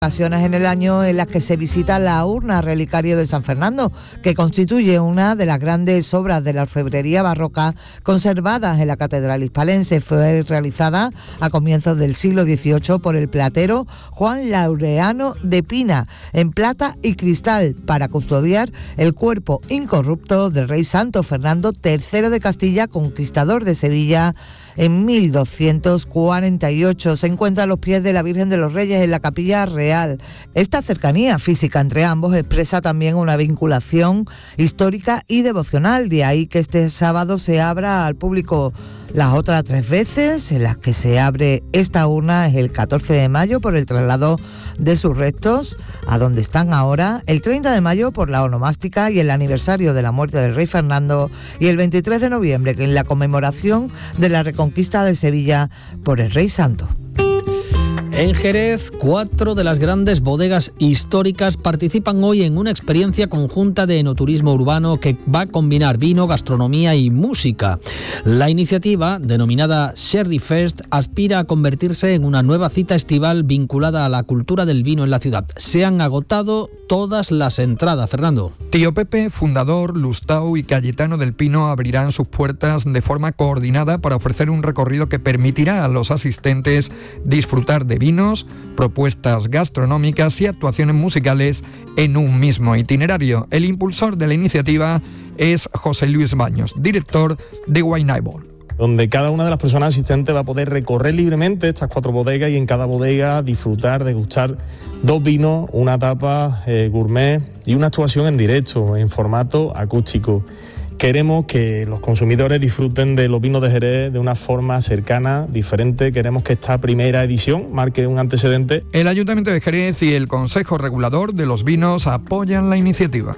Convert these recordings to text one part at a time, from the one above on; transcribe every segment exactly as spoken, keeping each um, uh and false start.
Ocasiones en el año en las que se visita la urna relicario de San Fernando, que constituye una de las grandes obras de la orfebrería barroca conservadas en la Catedral Hispalense. Fue realizada a comienzos del siglo dieciocho por el platero Juan Laureano de Pina, en plata y cristal, para custodiar el cuerpo incorrupto del rey santo Fernando tercero de Castilla, conquistador de Sevilla en mil doscientos cuarenta y ocho. Se encuentra a los pies de la Virgen de los Reyes en la Capilla Real. Esta cercanía física entre ambos expresa también una vinculación histórica y devocional, de ahí que este sábado se abra al público. Las otras tres veces en las que se abre esta urna es el catorce de mayo por el traslado de sus restos a donde están ahora, el treinta de mayo por la onomástica y el aniversario de la muerte del rey Fernando, y el veintitrés de noviembre en la conmemoración de la reconquista de Sevilla por el rey santo. En Jerez, cuatro de las grandes bodegas históricas participan hoy en una experiencia conjunta de enoturismo urbano que va a combinar vino, gastronomía y música. La iniciativa, denominada Sherry Fest, aspira a convertirse en una nueva cita estival vinculada a la cultura del vino en la ciudad. Se han agotado todas las entradas, Fernando. Tío Pepe, fundador, Lustau y Cayetano del Pino abrirán sus puertas de forma coordinada para ofrecer un recorrido que permitirá a los asistentes disfrutar de vinos, propuestas gastronómicas y actuaciones musicales en un mismo itinerario. El impulsor de la iniciativa es José Luis Baños, director de Wine Eyeball, donde cada una de las personas asistentes va a poder recorrer libremente estas cuatro bodegas y en cada bodega disfrutar, degustar dos vinos, una tapa eh, gourmet y una actuación en directo, en formato acústico. Queremos que los consumidores disfruten de los vinos de Jerez de una forma cercana, diferente. Queremos que esta primera edición marque un antecedente. El Ayuntamiento de Jerez y el Consejo Regulador de los Vinos apoyan la iniciativa.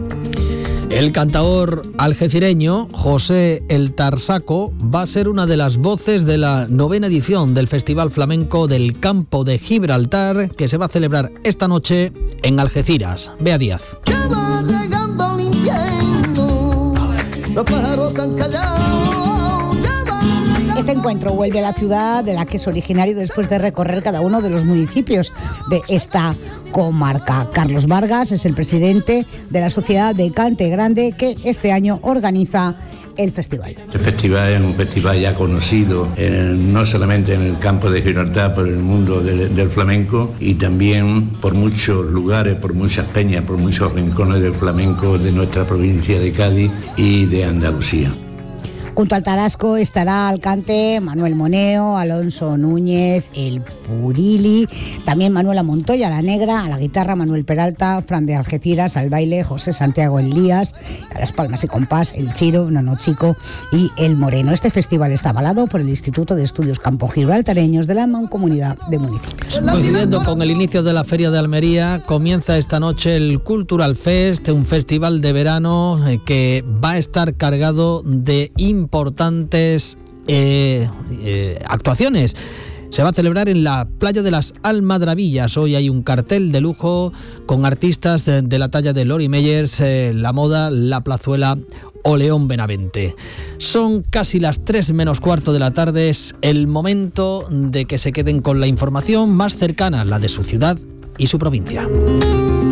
El cantaor algecireño José El Tarsaco va a ser una de las voces de la novena edición del Festival Flamenco del Campo de Gibraltar, que se va a celebrar esta noche en Algeciras. Bea Díaz. Los pájaros han callado. Este encuentro vuelve a la ciudad de la que es originario después de recorrer cada uno de los municipios de esta comarca. Carlos Vargas es el presidente de la Sociedad de Cante Grande, que este año organiza el festival. Este festival es un festival ya conocido, eh, no solamente en el campo de Gibraltar, por el mundo de, del flamenco, y también por muchos lugares, por muchas peñas, por muchos rincones del flamenco de nuestra provincia de Cádiz y de Andalucía. Junto al Tarasco estará al cante Manuel Moneo, Alonso Núñez, el Purili, también Manuela Montoya, la negra, a la guitarra Manuel Peralta, Fran de Algeciras, al baile José Santiago Elías, a las palmas y compás el Chiro, Nono Chico y el Moreno. Este festival está avalado por el Instituto de Estudios Campo Gibraltareños de la Mancomunidad de Municipios. Coincidiendo con el inicio de la Feria de Almería, comienza esta noche el Cultural Fest, un festival de verano que va a estar cargado de importantes eh, eh, actuaciones. Se va a celebrar en la playa de las Almadrabillas. Hoy hay un cartel de lujo con artistas de, de la talla de Lori Meyers, eh, La Moda, La Plazuela o León Benavente. Son casi las tres menos cuarto de la tarde. Es el momento de que se queden con la información más cercana, la de su ciudad y su provincia.